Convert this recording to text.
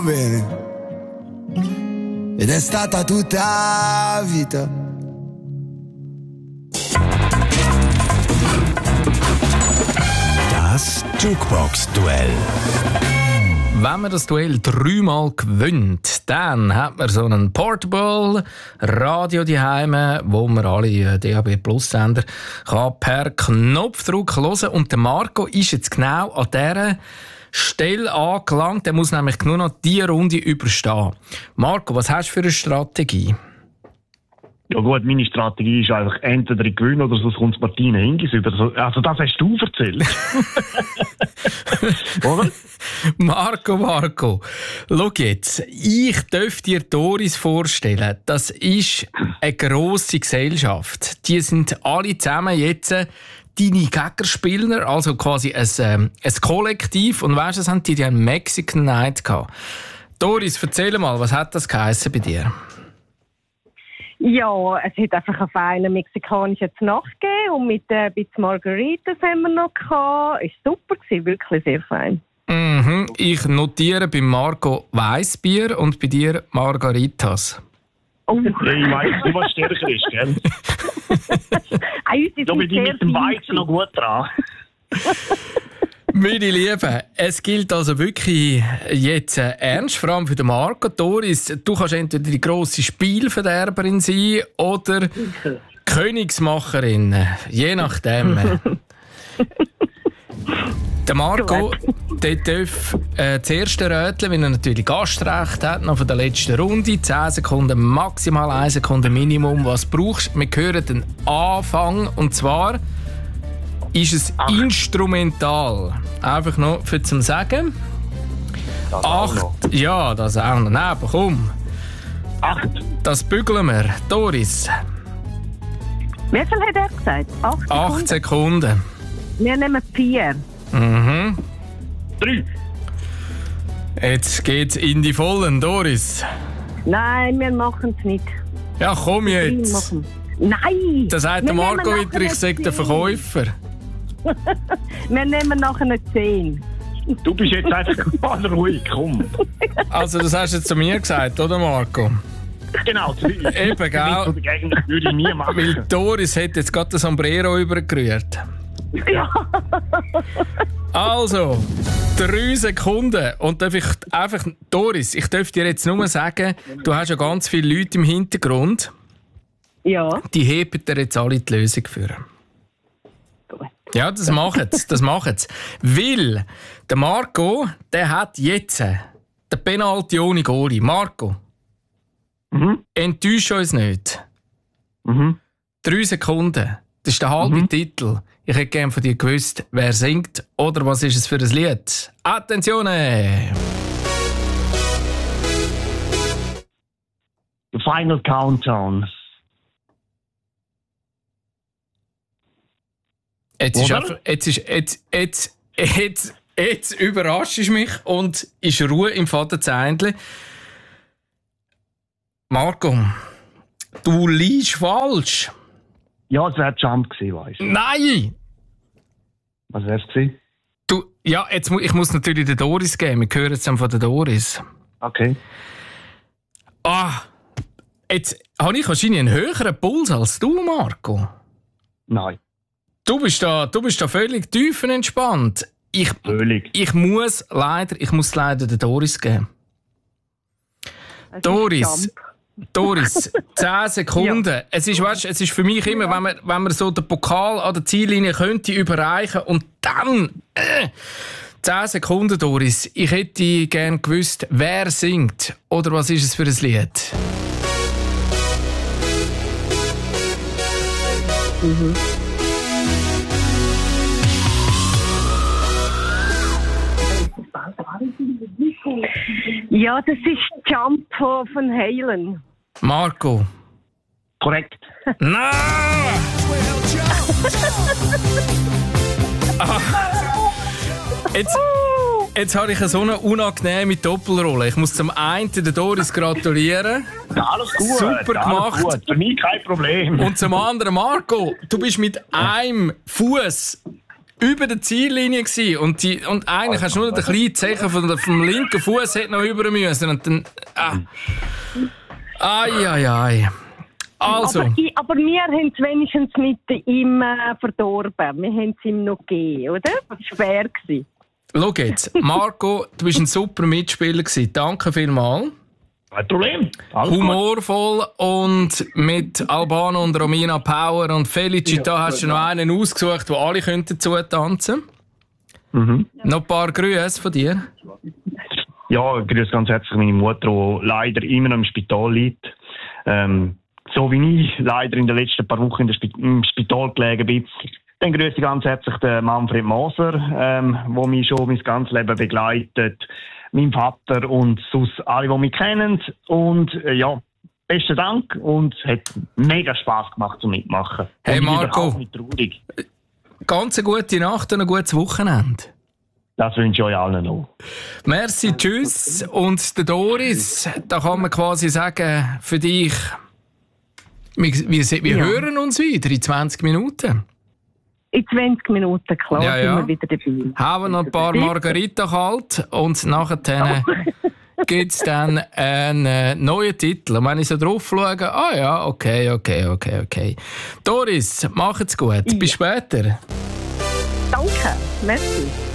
bene. Ed è stata tutta la vita. Das Jukebox-Duell. Wenn man das Duell 3-mal gewinnt, dann hat man so einen Portable Radio daheim, wo man alle DAB Plus Sender kann per Knopfdruck hören. Und der Marco ist jetzt genau an dieser Stelle angelangt. Der muss nämlich nur noch diese Runde überstehen. Marco, was hast du für eine Strategie? Ja gut, meine Strategie ist einfach entweder ich gewinne oder sonst kommt Martina Hingis über. Also das hast du erzählt. Oder? Marco, schau jetzt. Ich darf dir Doris vorstellen. Das ist eine grosse Gesellschaft. Die sind alle zusammen jetzt deine Gegnerspieler, also quasi ein Kollektiv. Und weißt du, haben die einen Mexican Night gehabt. Doris, erzähl mal, was hat das geheissen bei dir? Ja, es hat einfach eine feine mexikanische Nacht gegeben und mit ein bisschen Margaritas haben wir noch gehabt. Es war super, wirklich sehr fein. Mhm. Ich notiere bei Marco Weissbier und bei dir Margaritas. Oh. Ja, ich weiss nicht, was stärker ist, gell? Da bin ich mit dem Weizen noch gut dran. Meine Lieben, es gilt also wirklich jetzt ernst, vor allem für den Marco. Doris, du kannst entweder die grosse Spielverderberin sein oder Königsmacherin, je nachdem. Der Marco, der darf das erste Rätseln, wenn er natürlich Gastrecht hat, noch von der letzten Runde. 10 Sekunden, maximal 1 Sekunde Minimum, was du brauchst. Wir hören den Anfang, und zwar ist es instrumental. Einfach noch für zum Sagen. Das 8. Ja, das auch noch. Nein, aber komm. 8. Das bügeln wir. Doris. Wie viel hat er gesagt? 8 Sekunden. Wir nehmen 4. Mhm. 3. Jetzt geht's in die Vollen, Doris. Nein, wir machen es nicht. Ja, komm jetzt. Nein! Das sagt der Marco wieder, ich sage der Verkäufer. Wir nehmen nachher eine 10. Du bist jetzt einfach mal ruhig, komm. Also das hast du jetzt zu mir gesagt, oder Marco? Genau. Eben, gell? Eigentlich würde ich nie machen. Weil Doris hat jetzt gerade das Sombrero übergerührt. Ja. Also, 3 Sekunden. Und darf ich einfach, Doris, ich darf dir jetzt nur sagen, du hast ja ganz viele Leute im Hintergrund. Ja. Die heben dir jetzt alle die Lösung für. Gut. Ja, das machen sie. Weil der Marco, der hat jetzt den Penalty ohne Goalie. Marco, enttäusch uns nicht. 3 Sekunden, das ist der halbe Titel. Ich hätte gerne von dir gewusst, wer singt oder was ist es für ein Lied. Attenzione! The Final Countdown. Jetzt überraschst du mich und ist Ruhe im Vaterzähnchen. Marco, du liegst falsch. Ja, es wäre Jump gewesen, weißt du. Nein! Was wär's gewesen? Ich muss natürlich den Doris geben. Wir hören jetzt von der Doris. Okay. Jetzt habe ich wahrscheinlich einen höheren Puls als du, Marco. Nein. Du bist da völlig tiefenentspannt. Völlig. Ich muss leider der Doris geben. Doris, 10 Sekunden. Ja. Es ist für mich immer, wenn man so den Pokal an der Ziellinie könnte überreichen und dann 10 Sekunden, Doris. Ich hätte gerne gewusst, wer singt oder was ist es für ein Lied? Ja, das ist Jump von Van Halen. Marco. Korrekt. Nein! Jetzt habe ich so eine unangenehme Doppelrolle. Ich muss zum einen der Doris gratulieren. Ja, alles gut. Super gemacht. Gut. Für mich kein Problem. Und zum anderen, Marco, du bist mit einem Fuß über der Ziellinie gewesen. Und eigentlich hast du nur den kleinen Zeichen vom linken Fuß noch über müssen. Und dann... Ai. Also. Aber wir haben es wenigstens mit ihm verdorben. Wir haben es ihm noch gegeben, oder? Das war fair. Schau jetzt, Marco, du bist ein super Mitspieler gewesen. Danke vielmals. Kein Problem. Alles humorvoll und mit Albano und Romina Power und Felicita hast du noch einen ausgesucht, wo alle dazu tanzen könnten. Noch ein paar Grüße von dir. Ja, ich grüße ganz herzlich meine Mutter, die leider immer noch im Spital liegt. So wie ich leider in den letzten paar Wochen im Spital gelegen bin. Dann grüße ich ganz herzlich den Manfred Moser, der mich schon mein ganzes Leben begleitet. Mein Vater und sonst alle, die mich kennen. Und besten Dank und es hat mega Spass gemacht zum Mitmachen. Hey und Marco, nicht traurig. Ganz eine gute Nacht und ein gutes Wochenende. Das wünsche ich euch allen noch. Merci, tschüss. Und der Doris, da kann man quasi sagen, für dich, wir hören uns wieder in 20 Minuten. In 20 Minuten, klar, sind wir wieder dabei. Haben noch ein paar Margarita kalt und nachher gibt es dann einen neuen Titel. Und wenn ich so drauf schaue, okay. Doris, macht's gut. Bis später. Danke, merci.